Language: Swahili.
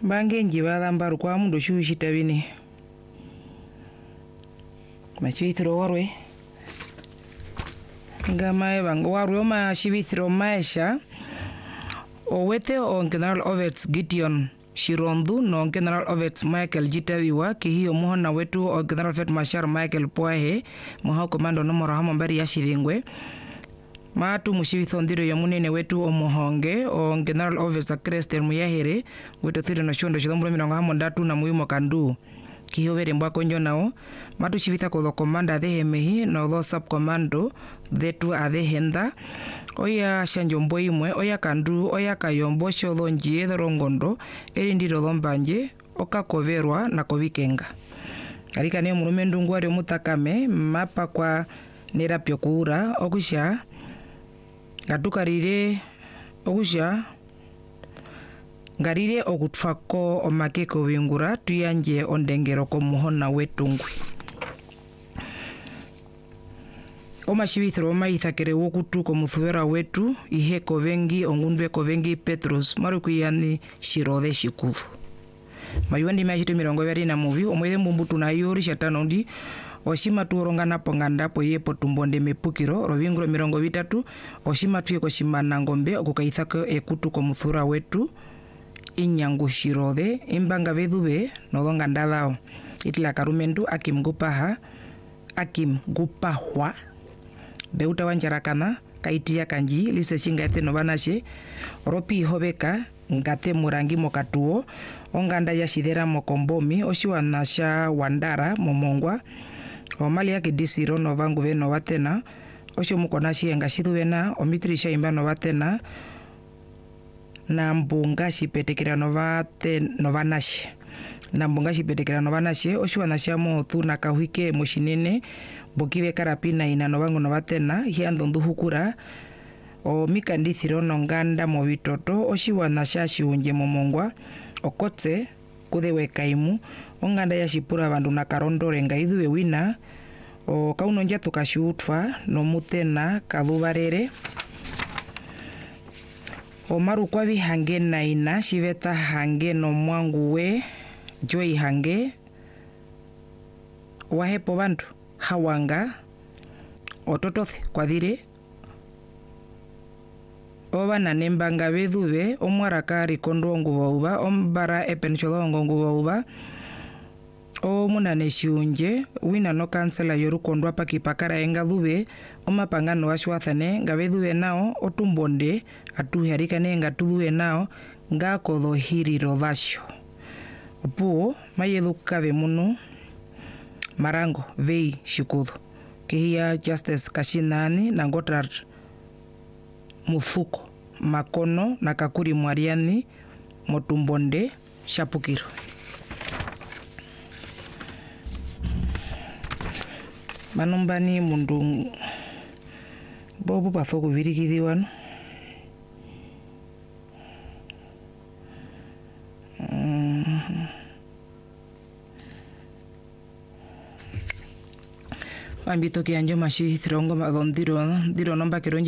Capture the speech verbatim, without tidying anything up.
bange njibada mbaru kwa mundu shushita bini machithiro warwe ngama bango warwe oma shibithiro maisha owete o General Ovets Gideon Shirondu no General Ovets Michael Jitawiwa kihiyo muhona wetu o General Fet Mashar Michael Poahe muha komando no morahamo mbari ya shithingwe matu mushibitho ndiro ya munene wetu o muhonge o General Ovets Kristen Muyahere wetu thire no shondo shithombro mirongo hamo ndatu na muyimo kandu kihiyo vere mbwako njo nao matu shibitha kutho komanda athehe mehi no tho sub commando thetu athehenda oya shanjombo imwe oya kandu oya kayombo shotho njie thorongondo eri ndiro thombanje okakoverwa na kovikenga arika ne murume ndungu ari mutakame mapa kwa nerapyo kuura okusha gatukarire okusha ngarire okutfako omakeko wingura tuyanje ondengero ko muhona wetungwi omashibithiro maithakere wokutu ko muthuvera wetu ihe kovengi ongundwe kovengi Petros marukuyani shirothe shikuthu mayuandi mashito mirongo yari na muvi omwethe mbumbutu na yori shatanondi oshima tuorongana ponganda po yepo tumbonde mepukiro rovingro mirongo vitatu oshima tuye koshimana ngombe okukaithako ekutu ko muthura wetu inyangu shirothe imbanga vethuve nothonga ndathao itila karumendu akim gupaha akim gupahwa beuta wanjarakana kaitia kanji lise chingate novanashe ropi hobeka ngate murangi mokatuo onganda ya shidera mokombomi oshiwana sha wandara momongwa omali yake disiro novangu ve novatena osho mukona shienga shithuvena omitrisha imba novatena na mbunga shipetekera novate novanashe na mbunga shipetekera novanashe oshiwana sha mothu na kahuike moshinene bokive karapina ina novangu novatena hiando nduhukura o mikandithiro nonganda movitoto oshiwana sha shiunje momongwa okotse kuthewe kaimu onganda ya shipura bandu na karondore ngaithuwe wina o kaunonja tukashiutwa no mutena kathuvarere o maru kwa vihange na ina shiveta hange no mwangu we joy hange wahepo bandu hawanga ototothe kwathire obana nembanga vethuve omwaraka rikondo nguvauva ombara epenchotho nguvauva o munane shiunje wina no kansela yorukondwa pakipakara enga thuve omapangano washwathane ngavethuve nao otumbonde atuharikane ngatuthuve nao ngakotho hiriro thasho opuo mayethukave muno marango vei shikuthu kihia Justice Kashinani na Gotthard Muthuko Makono na Kakuri Mwariani motumbonde shapukiro manumbani mundu bobu patho kuvirikithiwano mm. ambito kianjo mashi thirongo mathondiro ndiro nomba kironje